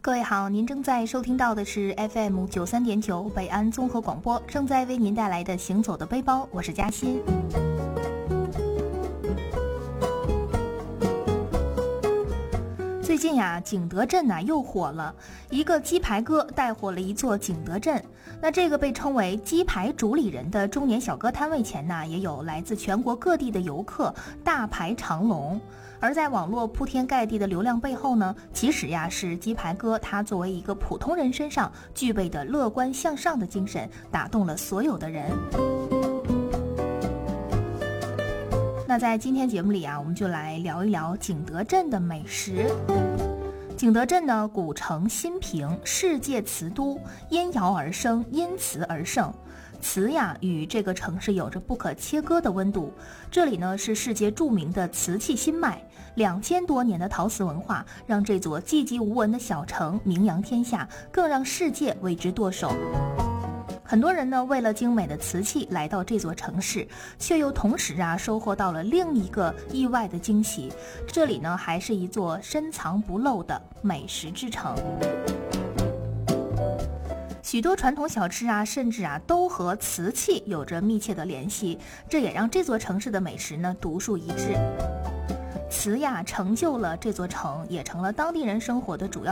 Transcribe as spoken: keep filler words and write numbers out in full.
各位好，您正在收听到的是 F M 九三点九北安综合广播，正在为您带来的行走的背包，我是嘉欣。最近呀，景德镇呐又火了，一个鸡排哥带火了一座景德镇。那这个被称为鸡排主理人的中年小哥摊位前呢，也有来自全国各地的游客大排长龙。而在网络铺天盖地的流量背后呢，其实呀是鸡排哥他作为一个普通人身上具备的乐观向上的精神，打动了所有的人。那在今天节目里啊，我们就来聊一聊景德镇的美食。景德镇呢，古城新平，世界瓷都，因窑而生，因瓷而盛。瓷呀，与这个城市有着不可切割的温度。这里呢，是世界著名的瓷器新脉，两千多年的陶瓷文化，让这座寂寂无闻的小城名扬天下，更让世界为之剁手。很多人呢，为了精美的瓷器来到这座城市，却又同时啊收获到了另一个意外的惊喜。这里呢，还是一座深藏不露的美食之城。许多传统小吃啊，甚至啊都和瓷器有着密切的联系，这也让这座城市的美食呢独树一帜。瓷呀，成就了这座城，也成了当地人生活的主要